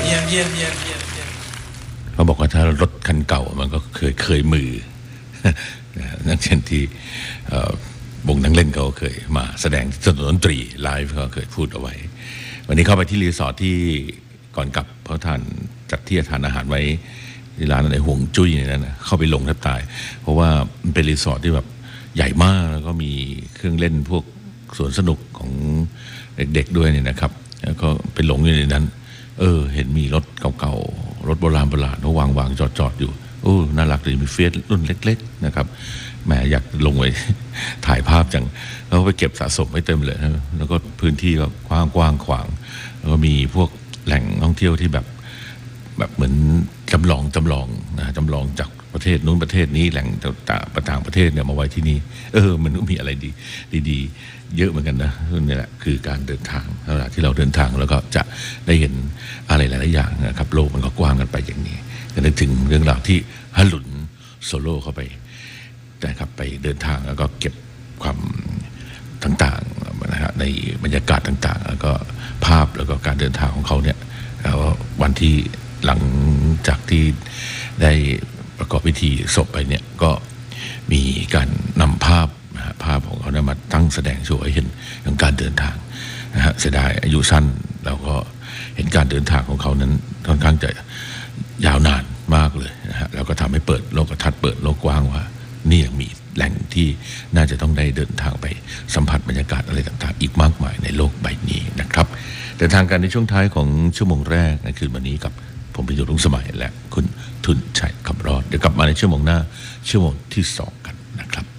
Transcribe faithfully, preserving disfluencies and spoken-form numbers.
เยี่ยมเยี่ยมเยี่ยมเยี่ยมเขาบอกว่าถ้ารถคันเก่ามันก็เคยเคยมือนั่นเช่นที่วงนักเล่นเขาเคยมาแสดงสดนตรีไลฟ์เขาเคยพูดเอาไว้วันนี้เข้าไปที่รีสอร์ทที่ก่อนกลับเขาทานจัดที่จะทานอาหารไว้ที่ร้านอะไรห่วงจุ้ยเนี่ยนะเข้าไปลงแทบตายเพราะว่ามันเป็นรีสอร์ทที่แบบใหญ่มากแล้วก็มีเครื่องเล่นพวกสวนสนุกของเด็กๆด้วยเนี่ยนะครับแล้วก็ไปหลงอยู่ในนั้นเออเห็นมีรถเก่าๆรถโบราณโบราณเขาวางวางจอดจอดอยู่โอ้น่ารักเลยมีเฟียสรุ่นเล็กๆนะครับแหมอยากลงไปถ่ายภาพจังแล้วไปเก็บสะสมไว้เต็มเลยแล้วก็พื้นที่ก็กว้างกว้างขวางแล้วก็มีพวกแหล่งท่องเที่ยวที่แบบแบบเหมือนจำลองจำลองนะจำลองจากประเทศนู้นประเทศนี้แหล่งต่างต่างประเทศเนี่ยมาไว้ที่นี่เออมันก็มีอะไรดีดีๆเยอะเหมือนกันนะนี่แหละคือการเดินทางเวลาที่เราเดินทางแล้วก็จะได้เห็นอะไรหลายๆอย่างนะครับโลกมันก็กว้างกันไปอย่างนี้ก็นึกถึงเรื่องราวที่ฮัลลุนโซโล่เข้าไปนะครับไปเดินทางแล้วก็เก็บความต่างๆนะฮะในบรรยากาศต่างๆแล้วก็ภาพแล้วก็การเดินทางของเขาเนี่ยแล้ววันที่หลังจากที่ได้ประกอบพิธีศพไปเนี่ยก็มีการนำภาพนะฮะภาพของเขาเนี่ยมาตั้งแสดงโชว์ให้เห็นถึงการเดินทางนะฮะเสียดายอายุสั้นแล้วก็เห็นการเดินทางของเขานั้นค่อนข้างจะยาวนานมากเลยนะฮะแล้วก็ทำให้เปิดโลกทัศน์เปิดโลกกว้างว่านี่ยังมีแหล่งที่น่าจะต้องได้เดินทางไปสัมผัสบรรยากาศอะไรต่างๆอีกมากมายในโลกใบนี้นะครับเดินทางกันในช่วงท้ายของชั่วโมงแรกในคืนวันนี้กับผมพิยุทธ์รุ่งสมัยและคุณทุนชัยคำรอดเดี๋ยวกลับมาในชั่วโมงหน้าชั่วโมงที่สองกันนะครับ